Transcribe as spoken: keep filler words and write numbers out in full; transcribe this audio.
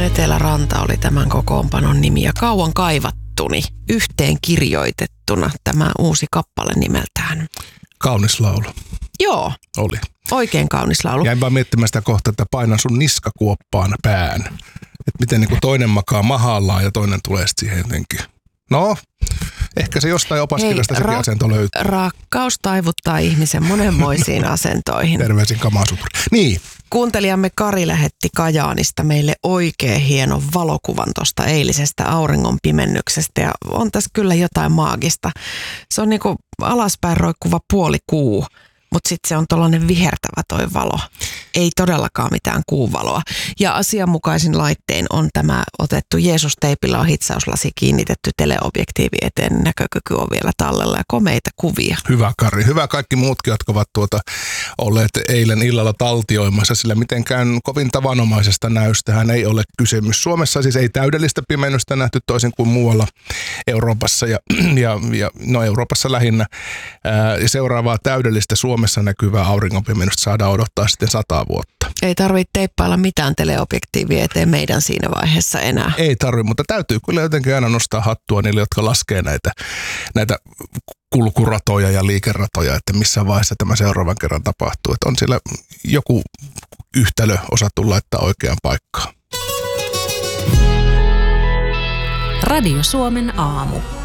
Eteläranta oli tämän kokoonpanon nimi ja kauan kaivattuni, yhteen kirjoitettuna tämä uusi kappale nimeltään. Kaunis laulu. Joo. Oli. Oikein kaunis laulu. Jäin vaan miettimään sitä kohtaa, että painan sun niskakuoppaan pään. Että miten niin kuin toinen makaa mahallaan ja toinen tulee sitten siihen jotenkin. No, ehkä se jostain opaskirjasta sekin ra- asento löytyy. Rakkaus taivuttaa ihmisen monenmoisiin asentoihin. Terveisin Kamasuturi. Niin. Kuuntelijamme Kari lähetti Kajaanista meille oikein hienon valokuvan tuosta eilisestä auringon pimennyksestä ja on tässä kyllä jotain maagista. Se on niinku alaspäin roikkuva puoli kuu, mutta sitten se on tollainen vihertävä toi valo. Ei todellakaan mitään kuuvaloa. Ja asianmukaisin laittein on tämä otettu Jeesus-teipillä on hitsauslasi kiinnitetty teleobjektiivi eteen. Näkökyky on vielä tallella ja komeita kuvia. Hyvä Kari. Hyvä kaikki muutkin, jotka ovat tuota olleet eilen illalla taltioimassa, sillä mitenkään kovin tavanomaisesta näystähän ei ole kysymys. Suomessa siis ei täydellistä pimennystä nähty toisin kuin muualla Euroopassa ja, ja, ja no Euroopassa lähinnä. Ää, seuraavaa täydellistä Suomessa näkyvää auringonpimennystä saadaan odottaa sitten sata vuotta. Ei tarvitse teippailla mitään teleobjektiivia eteen meidän siinä vaiheessa enää. Ei tarvitse, mutta täytyy kyllä jotenkin aina nostaa hattua niille, jotka laskee näitä, näitä kulkuratoja ja liikeratoja, että missä vaiheessa tämä seuraavan kerran tapahtuu. Että on siellä joku yhtälö osattu laittaa oikeaan paikkaan. Radio Suomen aamu.